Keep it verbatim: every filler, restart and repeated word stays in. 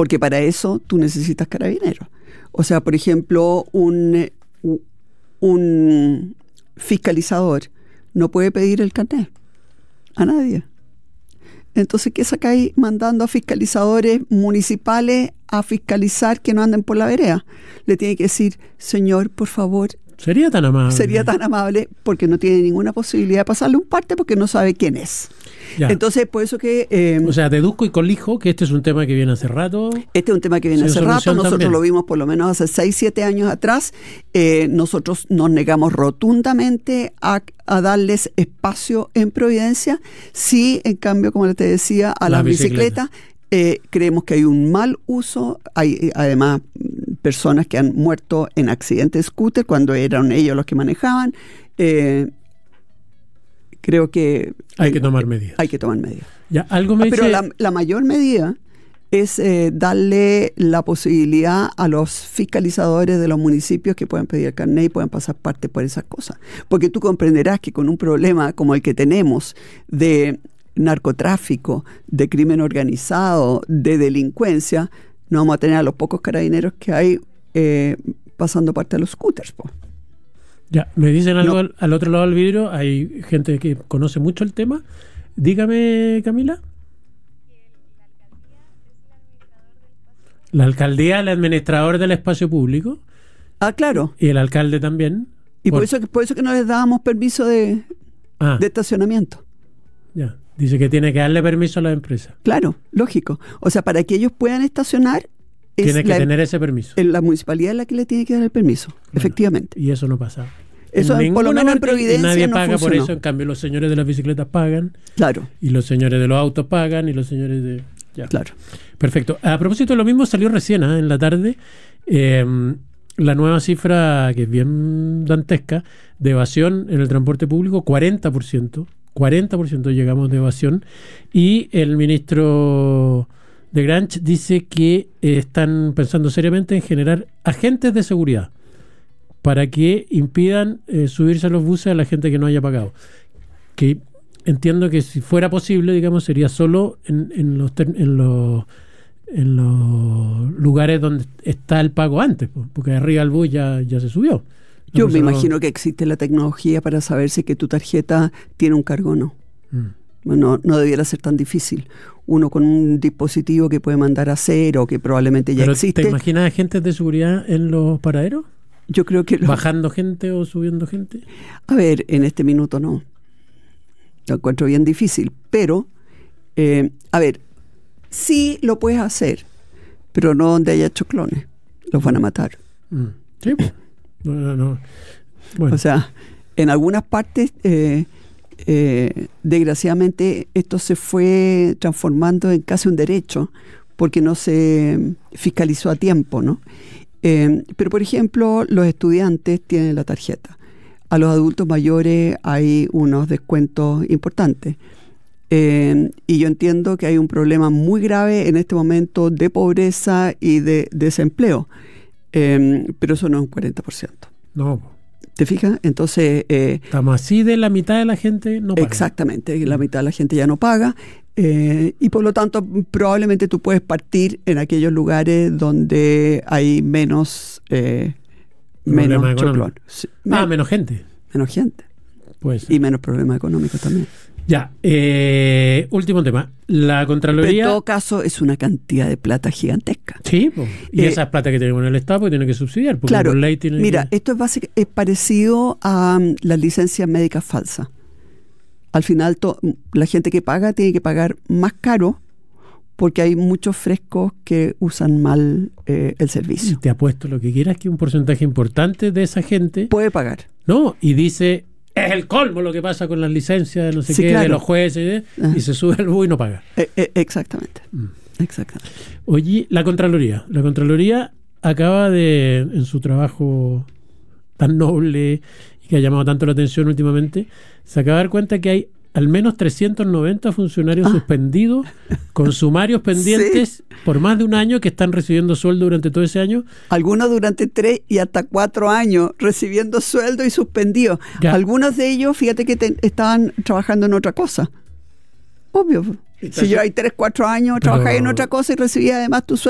porque para eso tú necesitas carabineros. O sea, por ejemplo, un, un fiscalizador no puede pedir el carnet a nadie. Entonces, ¿qué sacáis mandando a fiscalizadores municipales a fiscalizar que no anden por la vereda? Le tiene que decir, señor, por favor. Sería tan amable. Sería tan amable porque no tiene ninguna posibilidad de pasarle un parte porque no sabe quién es. Ya. Entonces, por eso que... Eh, o sea, deduzco y colijo que este es un tema que viene hace rato. Este es un tema que viene hace rato. Nosotros también lo vimos por lo menos hace seis, siete años atrás. Eh, nosotros nos negamos rotundamente a, a darles espacio en Providencia. Sí, en cambio, como te decía, a las la bicicletas, eh, creemos que hay un mal uso. Hay además personas que han muerto en accidentes de scooter cuando eran ellos los que manejaban. Eh, Creo que... Hay que tomar medidas. Hay que tomar medidas. Ya, algo me ah, dice... Pero la, la mayor medida es eh, darle la posibilidad a los fiscalizadores de los municipios que puedan pedir el carnet y puedan pasar parte por esas cosas. Porque tú comprenderás que con un problema como el que tenemos de narcotráfico, de crimen organizado, de delincuencia, no vamos a tener a los pocos carabineros que hay eh, pasando parte de los scooters, po. Ya, me dicen algo no. al, al otro lado del vidrio, hay gente que conoce mucho el tema. Dígame, Camila. La alcaldía es el administrador del espacio público. Ah, claro. Y el alcalde también. Y por, por eso, por eso que no les dábamos permiso de, ah. de estacionamiento. Ya, dice que tiene que darle permiso a la empresa. Claro, lógico. O sea, para que ellos puedan estacionar, tiene que la, tener ese permiso. La municipalidad es la que le tiene que dar el permiso, bueno, efectivamente. Y eso no pasa. Eso en por lo menos en Providencia nadie no paga funcionó. por eso, en cambio los señores de las bicicletas pagan. Claro. Y los señores de los autos pagan y los señores de... Ya. Claro. Perfecto. A propósito de lo mismo, salió recién ¿eh? en la tarde eh, la nueva cifra, que es bien dantesca, de evasión en el transporte público, cuarenta por ciento. cuarenta por ciento llegamos de evasión. Y el ministro de Granch dice que eh, están pensando seriamente en generar agentes de seguridad para que impidan eh, subirse a los buses a la gente que no haya pagado. Que entiendo que si fuera posible, digamos, sería solo en, en, los, ter- en, los, en los lugares donde está el pago antes, porque arriba el bus ya, ya se subió. La Yo me persona... imagino que existe la tecnología para saber si que tu tarjeta tiene un cargo o no. Mm. Bueno, no debiera ser tan difícil. Uno con un dispositivo que puede mandar a hacer o que probablemente ya ¿Pero existe. ¿Te imaginas agentes de seguridad en los paraderos? Yo creo que... Lo... ¿Bajando gente o subiendo gente? A ver, en este minuto no. Lo encuentro bien difícil. Pero, eh, a ver, sí lo puedes hacer, pero no donde haya choclones. Los van a matar. Mm. Sí, pues. No, no, no. Bueno. O sea, en algunas partes... Eh, Eh, desgraciadamente esto se fue transformando en casi un derecho porque no se fiscalizó a tiempo, ¿no? Eh, pero por ejemplo los estudiantes tienen la tarjeta, a los adultos mayores hay unos descuentos importantes eh, y yo entiendo que hay un problema muy grave en este momento de pobreza y de, de desempleo, eh, pero eso no es un cuarenta por ciento. No. ¿Te fijas? Entonces... Eh, Estamos así de la mitad de la gente no paga. Exactamente, la mitad de la gente ya no paga eh, y por lo tanto probablemente tú puedes partir en aquellos lugares donde hay menos eh, menos choclón. Sí, ah, menos gente. Menos gente. Pues, y menos problemas económicos también. Ya, eh, último tema. La Contraloría... Pero en todo caso es una cantidad de plata gigantesca. Sí, pues, y eh, esa es plata que tenemos en el Estado porque tiene que subsidiar. Porque claro, por ley tiene mira, que... esto es, básico, es parecido a um, las licencias médicas falsas. Al final to, la gente que paga tiene que pagar más caro porque hay muchos frescos que usan mal eh, el servicio. Te apuesto lo que quieras que un porcentaje importante de esa gente... puede pagar. No, y dice... Es el colmo lo que pasa con las licencias de no sé sí, qué, claro. de los jueces, ¿eh? Y se sube al bus y no paga. Eh, eh, exactamente. Mm. Exactamente. Oye, la Contraloría. La Contraloría acaba de, en su trabajo tan noble y que ha llamado tanto la atención últimamente, se acaba de dar cuenta que hay al menos trescientos noventa funcionarios ah. suspendidos con sumarios pendientes sí. por más de un año que están recibiendo sueldo durante todo ese año. Algunos durante tres y hasta cuatro años recibiendo sueldo y suspendidos. Ya. Algunos de ellos, fíjate que te, estaban trabajando en otra cosa. Obvio. Entonces, si yo hay tres, cuatro años, trabajaba en otra cosa y recibía además tu sueldo.